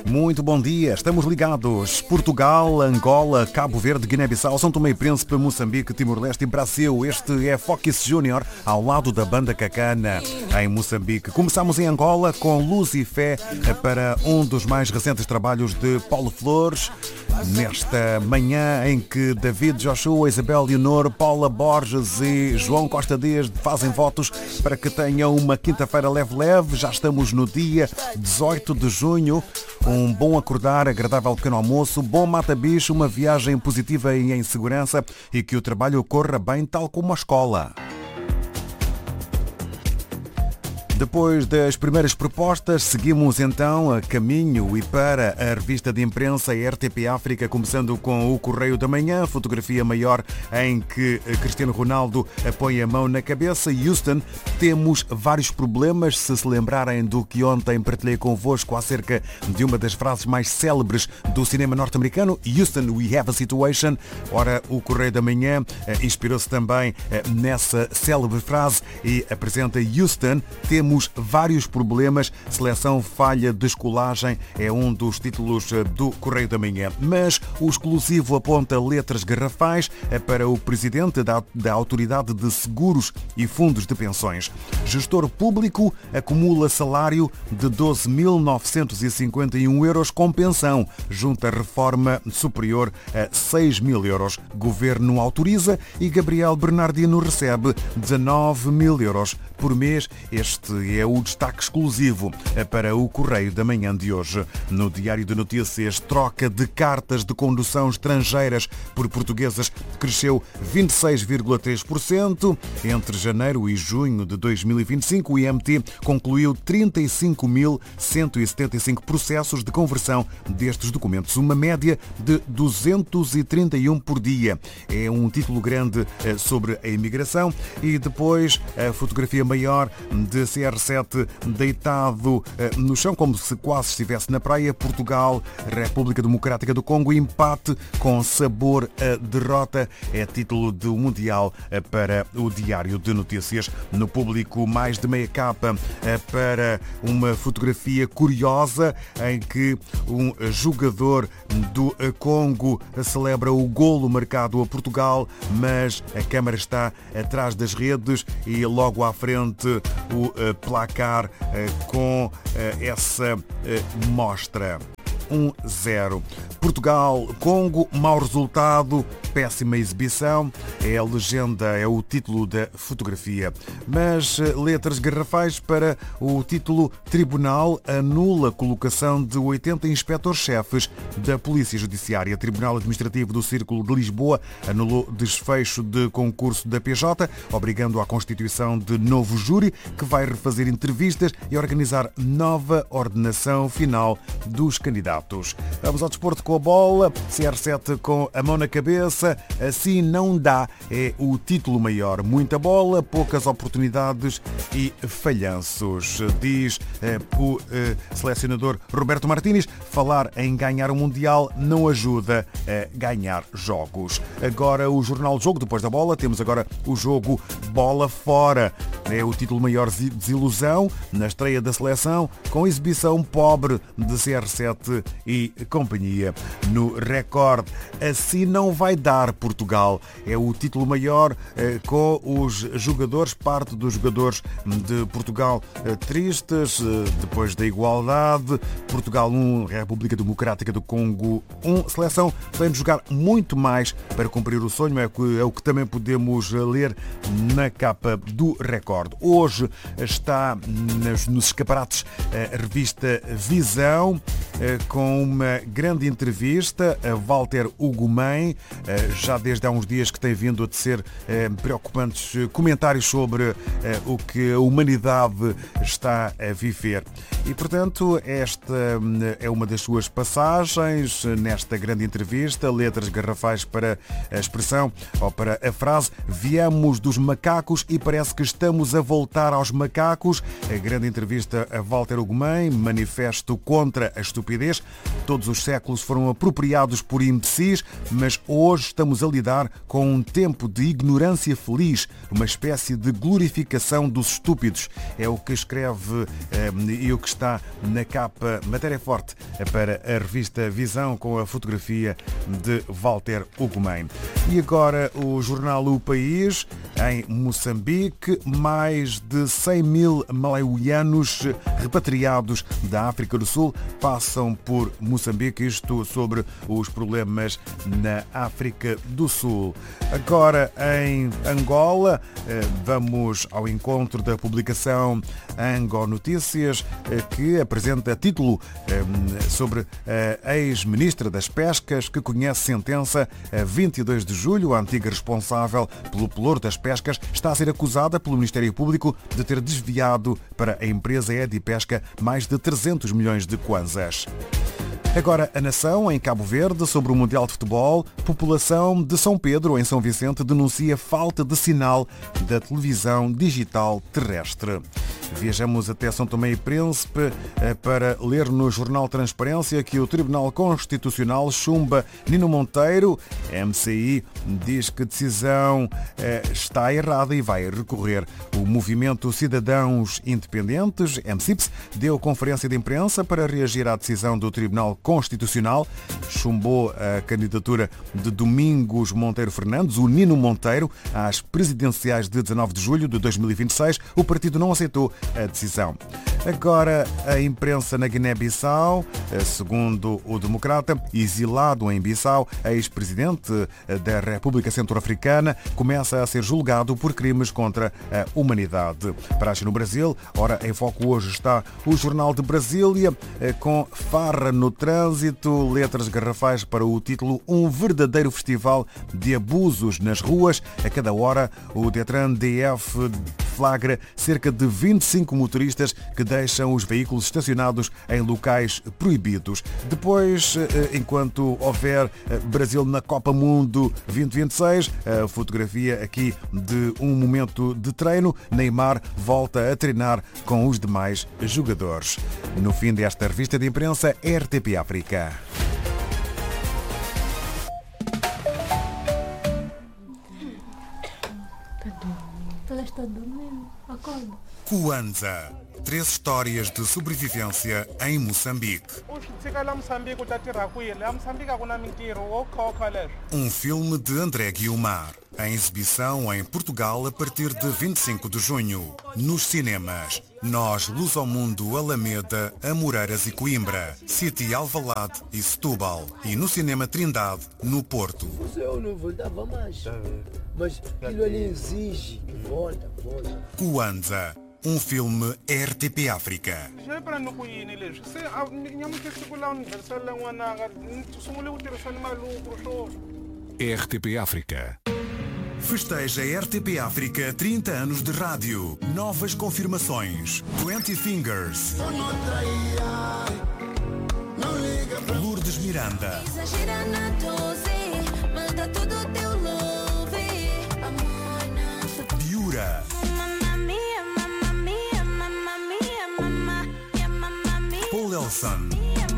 Muito bom dia, estamos ligados. Portugal, Angola, Cabo Verde, Guiné-Bissau, São Tomé e Príncipe, Moçambique, Timor-Leste e Brasil. Este é Focus Júnior ao lado da banda Cacana em Moçambique. Começamos em Angola com Luz e Fé para um dos mais recentes trabalhos de Paulo Flores. Nesta manhã em que David Joshua, Isabel Leonor, Paula Borges e João Costa Dias fazem votos para que tenham uma quinta-feira leve-leve. Já estamos no dia 18 de junho. Um bom acordar, agradável pequeno almoço, bom mata-bicho, uma viagem positiva e em segurança e que o trabalho corra bem tal como a escola. Depois das primeiras propostas, seguimos então a caminho e para a revista de imprensa RTP África, começando com o Correio da Manhã, fotografia maior em que Cristiano Ronaldo põe a mão na cabeça. Houston, temos vários problemas, se lembrarem do que ontem partilhei convosco acerca de uma das frases mais célebres do cinema norte-americano, Houston, we have a situation. Ora, o Correio da Manhã inspirou-se também nessa célebre frase e apresenta Houston, temos vários problemas, seleção falha de escolagem, é um dos títulos do Correio da Manhã. Mas o exclusivo aponta letras garrafais para o presidente da Autoridade de Seguros e Fundos de Pensões. Gestor público acumula salário de 12.951 euros com pensão, junta reforma superior a 6.000 euros. Governo autoriza e Gabriel Bernardino recebe 19.000 euros por mês. Este é o destaque exclusivo para o Correio da Manhã de hoje. No Diário de Notícias, troca de cartas de condução estrangeiras por portuguesas cresceu 26,3%. Entre janeiro e junho de 2025, o IMT concluiu 35.175 processos de conversão destes documentos, uma média de 231 por dia. É um título grande sobre a imigração. E depois a fotografia maior de CR7 deitado no chão, como se quase estivesse na praia. Portugal, República Democrática do Congo, empate com sabor a derrota. É título do Mundial para o Diário de Notícias. No Público, mais de meia capa para uma fotografia curiosa em que um jogador do Congo celebra o golo marcado a Portugal, mas a câmara está atrás das redes e logo à frente o placar com essa mostra. 1-0. Portugal-Congo, mau resultado, péssima exibição. É a legenda, é o título da fotografia. Mas letras garrafais para o título: Tribunal anula colocação de 80 inspectores-chefes da Polícia Judiciária. Tribunal Administrativo do Círculo de Lisboa anulou desfecho de concurso da PJ, obrigando à constituição de novo júri que vai refazer entrevistas e organizar nova ordenação final dos candidatos. Vamos ao desporto com a bola. CR7 com a mão na cabeça. Assim não dá. É o título maior. Muita bola, poucas oportunidades e falhanços. Diz o selecionador Roberto Martínez, falar em ganhar o Mundial não ajuda a ganhar jogos. Agora o Jornal do Jogo, depois da bola, temos agora o jogo Bola Fora. É o título maior desilusão na estreia da seleção, com exibição pobre de CR7 e companhia. No Record, assim não vai dar Portugal. É o título maior com os jogadores, parte dos jogadores de Portugal tristes, depois da igualdade. Portugal 1, República Democrática do Congo 1. Seleção vem jogar muito mais para cumprir o sonho, é o que também podemos ler na capa do Record. Hoje está nos escaparates a revista Visão, com uma grande entrevista a Walter Ugumem, já desde há uns dias que tem vindo a tecer preocupantes comentários sobre o que a humanidade está a viver. E, portanto, esta é uma das suas passagens nesta grande entrevista, letras garrafais para a expressão ou para a frase: viemos dos macacos e parece que estamos a voltar aos macacos. A grande entrevista a Walter Ugumem, manifesto contra a estupidez. Todos os séculos foram apropriados por imbecis, mas hoje estamos a lidar com um tempo de ignorância feliz, uma espécie de glorificação dos estúpidos. É o que escreve e o que está na capa, matéria forte, para a revista Visão com a fotografia de Walter Ugumem. E agora o jornal O País. Em Moçambique, mais de 100 mil malauianos repatriados da África do Sul passam por Moçambique, isto sobre os problemas na África do Sul. Agora em Angola, vamos ao encontro da publicação Ango Notícias, que apresenta título sobre a ex-ministra das Pescas, que conhece sentença a 22 de julho. A antiga responsável pelo pelouro das pescas está a ser acusada pelo Ministério Público de ter desviado para a empresa Edipesca mais de 300 milhões de kwanzas. Agora a Nação, em Cabo Verde, sobre o Mundial de Futebol. População de São Pedro, em São Vicente, denuncia falta de sinal da televisão digital terrestre. Viajamos até São Tomé e Príncipe para ler no jornal Transparência que o Tribunal Constitucional chumba Nino Monteiro. A MCI diz que a decisão está errada e vai recorrer. O Movimento Cidadãos Independentes, MCIPS, deu conferência de imprensa para reagir à decisão do Tribunal Constitucional. Chumbou a candidatura de Domingos Monteiro Fernandes, o Nino Monteiro, às presidenciais de 19 de julho de 2026. O partido não aceitou a decisão. Agora, a imprensa na Guiné-Bissau, segundo o Democrata, exilado em Bissau, ex-presidente da República Centro-Africana, começa a ser julgado por crimes contra a humanidade. Praxe no Brasil, ora, em foco hoje está o Jornal de Brasília, com farra no trânsito, letras garrafais para o título Um verdadeiro festival de abusos nas ruas. A cada hora, o Detran DF flagra cerca de 25 motoristas que deixam os veículos estacionados em locais proibidos. Depois, enquanto houver Brasil na Copa Mundo 2026, a fotografia aqui de um momento de treino, Neymar volta a treinar com os demais jogadores. No fim desta revista de imprensa, RTP África. Kwanza. 3 histórias de sobrevivência em Moçambique. Um filme de André Guiomar. Em exibição em Portugal a partir de 25 de junho. Nos cinemas, Nós, Luz ao Mundo, Alameda, Amoreiras e Coimbra, City, Alvalade e Setúbal. E no Cinema Trindade, no Porto. Eu não voltava mais. Mas aquilo ali exige. Volta. Kwanza. Um filme RTP África. RTP África. Festeja RTP África 30 anos de rádio. Novas confirmações. 20 Fingers. Lourdes Miranda. Biura. Paul Elson.